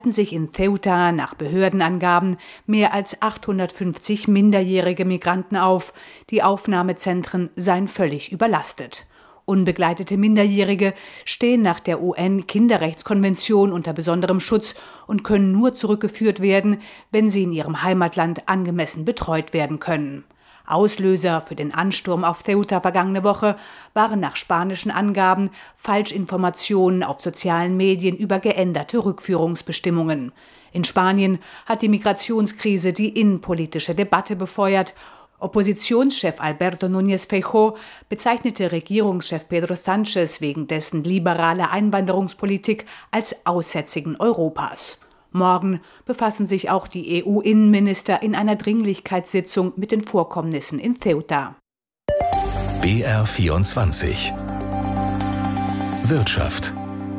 sich in Ceuta nach Behördenangaben mehr als 850 minderjährige Migranten auf. Die Aufnahmezentren seien völlig überlastet. Unbegleitete Minderjährige stehen nach der UN-Kinderrechtskonvention unter besonderem Schutz und können nur zurückgeführt werden, wenn sie in ihrem Heimatland angemessen betreut werden können. Auslöser für den Ansturm auf Ceuta vergangene Woche waren nach spanischen Angaben Falschinformationen auf sozialen Medien über geänderte Rückführungsbestimmungen. In Spanien hat die Migrationskrise die innenpolitische Debatte befeuert. Oppositionschef Alberto Núñez Feijóo bezeichnete Regierungschef Pedro Sánchez wegen dessen liberaler Einwanderungspolitik als Aussätzigen Europas. Morgen befassen sich auch die EU-Innenminister in einer Dringlichkeitssitzung mit den Vorkommnissen in Ceuta. BR24 Wirtschaft.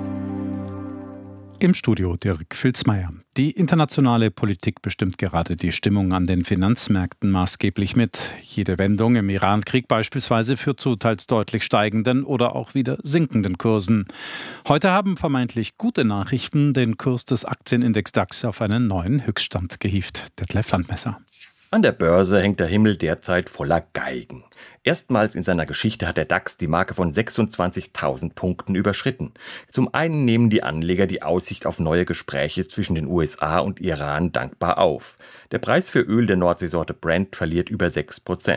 Im Studio Dirk Filzmeier. Die internationale Politik bestimmt gerade die Stimmung an den Finanzmärkten maßgeblich mit. Jede Wendung im Iran-Krieg beispielsweise führt zu teils deutlich steigenden oder auch wieder sinkenden Kursen. Heute haben vermeintlich gute Nachrichten den Kurs des Aktienindex DAX auf einen neuen Höchststand gehievt. Detlef Landmesser. An der Börse hängt der Himmel derzeit voller Geigen. Erstmals in seiner Geschichte hat der DAX die Marke von 26.000 Punkten überschritten. Zum einen nehmen die Anleger die Aussicht auf neue Gespräche zwischen den USA und Iran dankbar auf. Der Preis für Öl der Nordseesorte Brent verliert über 6%.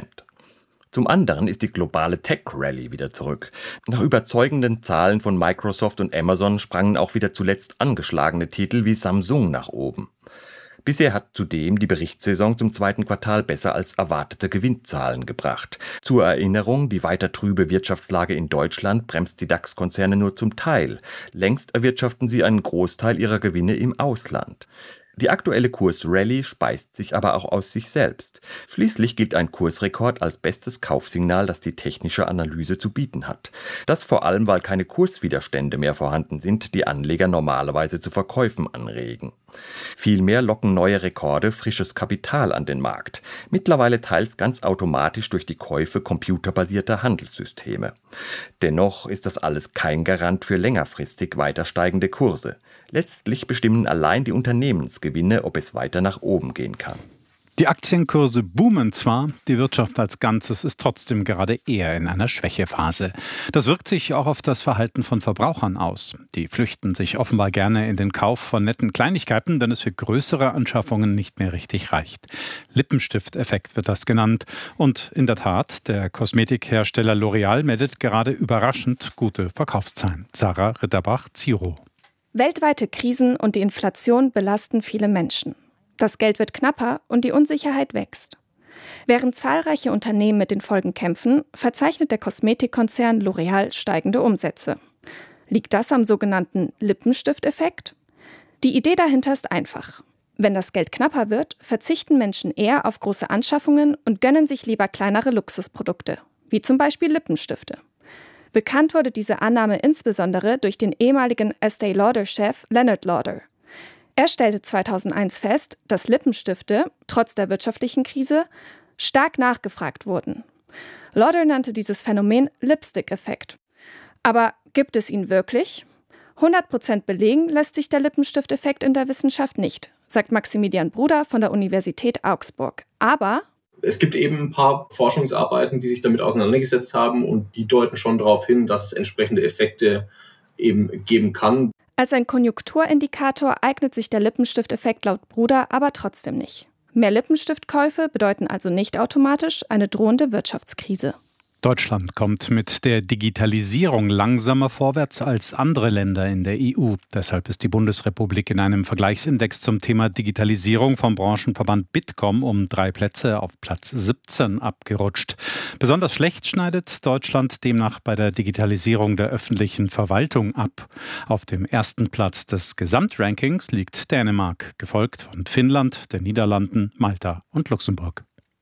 Zum anderen ist die globale Tech-Rallye wieder zurück. Nach überzeugenden Zahlen von Microsoft und Amazon sprangen auch wieder zuletzt angeschlagene Titel wie Samsung nach oben. Bisher hat zudem die Berichtssaison zum zweiten Quartal besser als erwartete Gewinnzahlen gebracht. Zur Erinnerung, die weiter trübe Wirtschaftslage in Deutschland bremst die DAX-Konzerne nur zum Teil. Längst erwirtschaften sie einen Großteil ihrer Gewinne im Ausland. Die aktuelle Kursrallye speist sich aber auch aus sich selbst. Schließlich gilt ein Kursrekord als bestes Kaufsignal, das die technische Analyse zu bieten hat. Das vor allem, weil keine Kurswiderstände mehr vorhanden sind, die Anleger normalerweise zu Verkäufen anregen. Vielmehr locken neue Rekorde frisches Kapital an den Markt, mittlerweile teils ganz automatisch durch die Käufe computerbasierter Handelssysteme. Dennoch ist das alles kein Garant für längerfristig weiter steigende Kurse. Letztlich bestimmen allein die Unternehmensgewinne, ob es weiter nach oben gehen kann. Die Aktienkurse boomen zwar, die Wirtschaft als Ganzes ist trotzdem gerade eher in einer Schwächephase. Das wirkt sich auch auf das Verhalten von Verbrauchern aus. Die flüchten sich offenbar gerne in den Kauf von netten Kleinigkeiten, wenn es für größere Anschaffungen nicht mehr richtig reicht. Lippenstifteffekt wird das genannt. Und in der Tat, der Kosmetikhersteller L'Oréal meldet gerade überraschend gute Verkaufszahlen. Sarah Ritterbach-Ziro. Weltweite Krisen und die Inflation belasten viele Menschen. Das Geld wird knapper und die Unsicherheit wächst. Während zahlreiche Unternehmen mit den Folgen kämpfen, verzeichnet der Kosmetikkonzern L'Oréal steigende Umsätze. Liegt das am sogenannten Lippenstifteffekt? Die Idee dahinter ist einfach. Wenn das Geld knapper wird, verzichten Menschen eher auf große Anschaffungen und gönnen sich lieber kleinere Luxusprodukte, wie zum Beispiel Lippenstifte. Bekannt wurde diese Annahme insbesondere durch den ehemaligen Estée Lauder-Chef Leonard Lauder. Er stellte 2001 fest, dass Lippenstifte, trotz der wirtschaftlichen Krise, stark nachgefragt wurden. Lauder nannte dieses Phänomen Lipstick-Effekt. Aber gibt es ihn wirklich? 100% belegen lässt sich der Lippenstifteffekt in der Wissenschaft nicht, sagt Maximilian Bruder von der Universität Augsburg. Aber es gibt eben ein paar Forschungsarbeiten, die sich damit auseinandergesetzt haben und die deuten schon darauf hin, dass es entsprechende Effekte eben geben kann. Als ein Konjunkturindikator eignet sich der Lippenstifteffekt laut Bruder aber trotzdem nicht. Mehr Lippenstiftkäufe bedeuten also nicht automatisch eine drohende Wirtschaftskrise. Deutschland kommt mit der Digitalisierung langsamer vorwärts als andere Länder in der EU. Deshalb ist die Bundesrepublik in einem Vergleichsindex zum Thema Digitalisierung vom Branchenverband Bitkom um 3 Plätze auf Platz 17 abgerutscht. Besonders schlecht schneidet Deutschland demnach bei der Digitalisierung der öffentlichen Verwaltung ab. Auf dem ersten Platz des Gesamtrankings liegt Dänemark, gefolgt von Finnland, den Niederlanden, Malta und Luxemburg.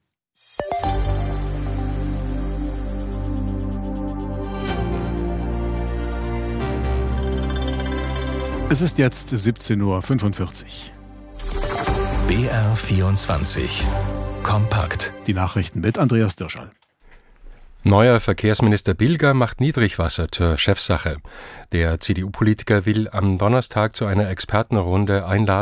Es ist jetzt 17:45 Uhr. BR24 Kompakt. Die Nachrichten mit Andreas Dirschall. Neuer Verkehrsminister Bilger macht Niedrigwasser zur Chefsache. Der CDU-Politiker will am Donnerstag zu einer Expertenrunde einladen.